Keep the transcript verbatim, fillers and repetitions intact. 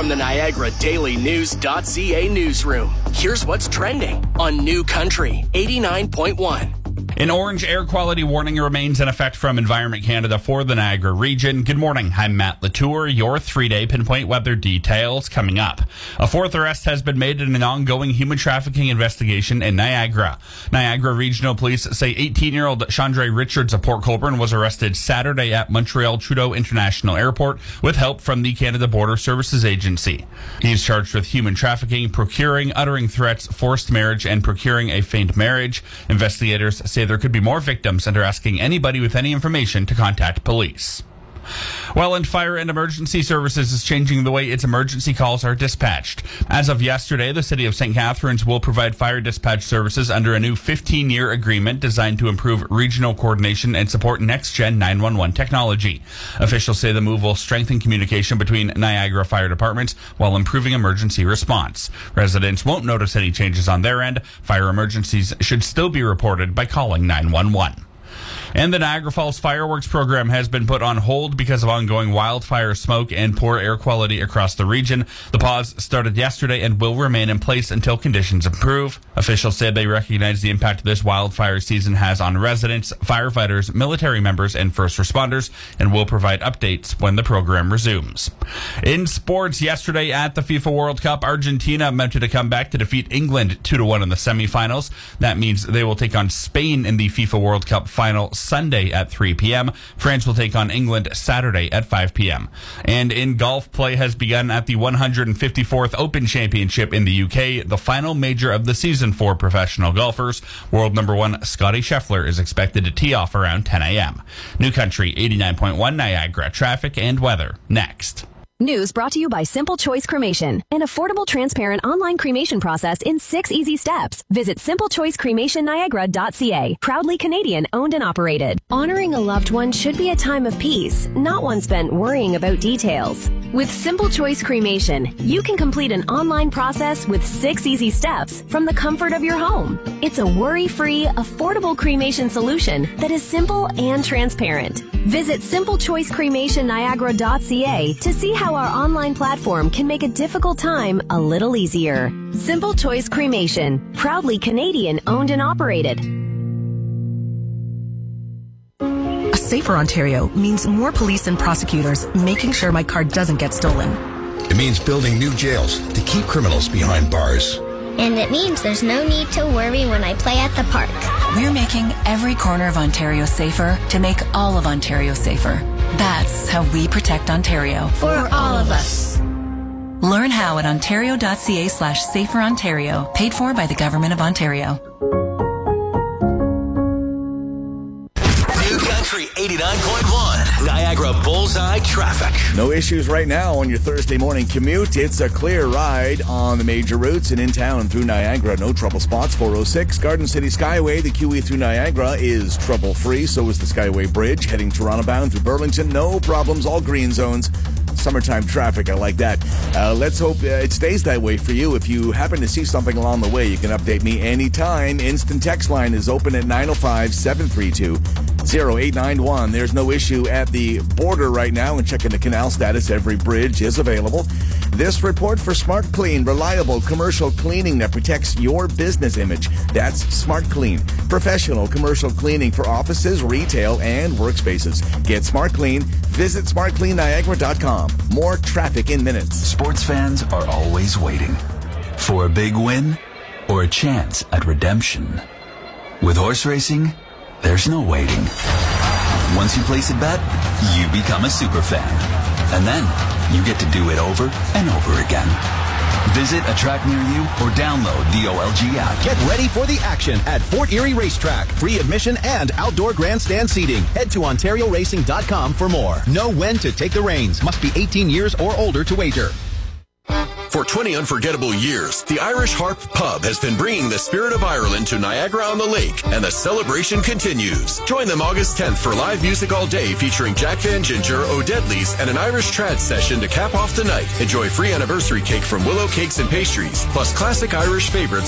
From the Niagara Daily News.ca newsroom, here's what's trending on New Country eighty-nine point one. An orange air quality warning remains in effect from Environment Canada for the Niagara region. Good morning. I'm Matt Latour. Your three-day pinpoint weather details coming up. A fourth arrest has been made in an ongoing human trafficking investigation in Niagara. Niagara Regional Police say eighteen-year-old Chandra Richards of Port Colborne was arrested Saturday at Montreal Trudeau International Airport with help from the Canada Border Services Agency. He's charged with human trafficking, procuring, uttering threats, forced marriage, and procuring a feigned marriage. Investigators say there could be more victims and are asking anybody with any information to contact police. Welland Fire and Emergency Services is changing the way its emergency calls are dispatched. As of yesterday, the City of Saint Catharines will provide fire dispatch services under a new fifteen-year agreement designed to improve regional coordination and support next-gen nine one one technology. Officials say the move will strengthen communication between Niagara fire departments while improving emergency response. Residents won't notice any changes on their end. Fire emergencies should still be reported by calling nine one one. And the Niagara Falls Fireworks Program has been put on hold because of ongoing wildfire smoke and poor air quality across the region. The pause started yesterday and will remain in place until conditions improve. Officials say they recognize the impact this wildfire season has on residents, firefighters, military members, and first responders, and will provide updates when the program resumes. In sports, yesterday at the FIFA World Cup, Argentina mounted a comeback to defeat England two to one in the semifinals. That means they will take on Spain in the FIFA World Cup final Sunday at three p.m. France will take on England Saturday at five p.m. And in golf, play has begun at the one hundred fifty-fourth Open Championship in the U K, the final major of the season for professional golfers. World number one Scotty Scheffler is expected to tee off around ten a.m. New Country eighty-nine point one Niagara traffic and weather next. News brought to you by Simple Choice Cremation, an affordable, transparent online cremation process in six easy steps. Visit simple choice cremation niagara dot c a. Proudly Canadian owned and operated. Honoring a loved one should be a time of peace, not one spent worrying about details. With Simple Choice Cremation, you can complete an online process with six easy steps from the comfort of your home. It's a worry-free, affordable cremation solution that is simple and transparent. Visit simple choice cremation niagara dot c a to see how our online platform can make a difficult time a little easier. Simple Choice Cremation, proudly Canadian owned and operated. A safer Ontario means more police and prosecutors making sure my car doesn't get stolen. It means building new jails to keep criminals behind bars. And it means there's no need to worry when I play at the park. We're making every corner of Ontario safer to make all of Ontario safer. That's how we protect Ontario. For all of us. Learn how at ontario.ca slash safer Ontario. Paid for by the Government of Ontario. New Country eighty-nine point one Niagara Bullseye Traffic. No issues right now on your Thursday morning commute. It's a clear ride on the major routes and in town through Niagara. No trouble spots. four oh six Garden City Skyway. The Q E through Niagara is trouble-free. So is the Skyway Bridge. Heading Toronto bound through Burlington. No problems. All green zones. Summertime traffic. I like that. Uh, let's hope uh, it stays that way for you. If you happen to see something along the way, you can update me anytime. Instant text line is open at nine oh five, seven three two, oh eight nine one. There's no issue at the border right now, and checking the canal status, every bridge is available. This report for Smart Clean, reliable commercial cleaning that protects your business image. That's Smart Clean, professional commercial cleaning for offices, retail, and workspaces. Get Smart Clean. Visit smart clean niagara dot com. More traffic in minutes. Sports fans are always waiting for a big win or a chance at redemption. With horse racing, there's no waiting. Once you place a bet, you become a super fan. And then you get to do it over and over again. Visit a track near you or download the O L G app. Get ready for the action at Fort Erie Racetrack. Free admission and outdoor grandstand seating. Head to ontario racing dot com for more. Know when to take the reins. Must be eighteen years or older to wager. For twenty unforgettable years, the Irish Harp Pub has been bringing the spirit of Ireland to Niagara-on-the-Lake, and the celebration continues. Join them August tenth for live music all day featuring Jack Van Ginger, O'Deadly's, and an Irish trad session to cap off the night. Enjoy free anniversary cake from Willow Cakes and Pastries, plus classic Irish favorites